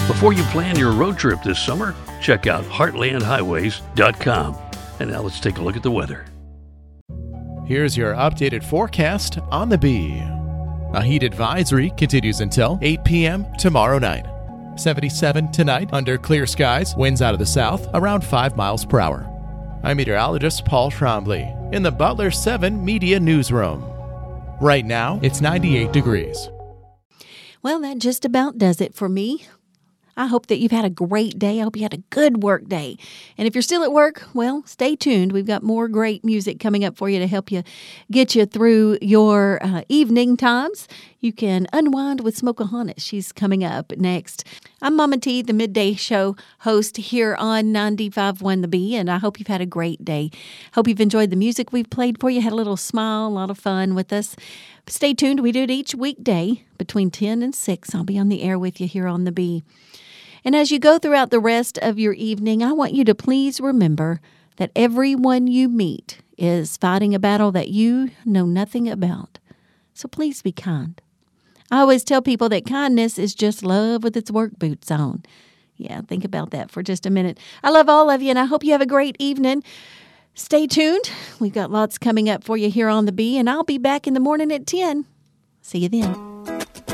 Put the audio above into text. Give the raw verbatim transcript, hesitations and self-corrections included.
Before you plan your road trip this summer, check out heartland highways dot com. And now let's take a look at the weather. Here's your updated forecast on the Bee. A heat advisory continues until eight p.m. tomorrow night. seventy-seven tonight under clear skies, winds out of the south around five miles per hour. I'm meteorologist Paul Trombley in the Butler seven Media Newsroom. Right now, it's ninety-eight degrees. Well, that just about does it for me. I hope that you've had a great day. I hope you had a good work day. And if you're still at work, well, stay tuned. We've got more great music coming up for you to help you get you through your uh, evening times. You can unwind with Smokahontas. She's coming up next. I'm Mama T, the Midday Show host here on ninety-five point one The Bee, and I hope you've had a great day. Hope you've enjoyed the music we've played for you, had a little smile, a lot of fun with us. Stay tuned. We do it each weekday between ten and six. I'll be on the air with you here on The Bee. And as you go throughout the rest of your evening, I want you to please remember that everyone you meet is fighting a battle that you know nothing about. So please be kind. I always tell people that kindness is just love with its work boots on. Yeah, think about that for just a minute. I love all of you, and I hope you have a great evening. Stay tuned. We've got lots coming up for you here on The Bee, and I'll be back in the morning at ten. See you then.